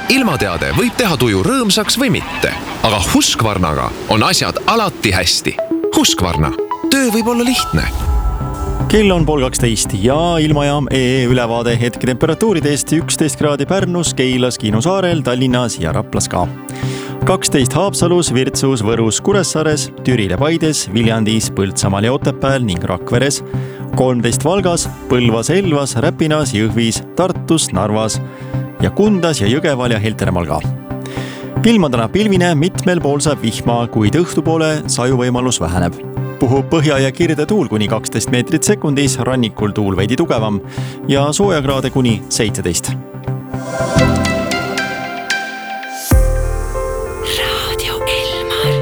Ilmateade võib teha tuju rõõmsaks või mitte, aga Husqvarnaga on asjad alati hästi. Husqvarna. Töö võib olla lihtne. Kell on 12 ja Ilmajaam ülevaade hetketemperatuuridest 11 kraadi Pärnus, Keilas, Kiinusaarel, Tallinnas ja Raplas ka. 12 Haapsalus, Virtsus, Võrus, Kuressaares, Türil ja Paides, Viljandis, Põltsamaal ja Otepääl ning Rakveres, 13 Valgas, Põlvas, Elvas, Räpinas, Jõhvis, Tartus, Narvas ja Kundas ja Jõgeval ja Helteremaal ka. Ilma täna pilvine, mitmel pool saab vihma, kuid õhtupoole sajuvõimalus väheneb. Puhub põhja- ja kirde tuul kuni 12 meetrit sekundis, rannikul tuul veidi tugevam ja soojakraade kuni 17.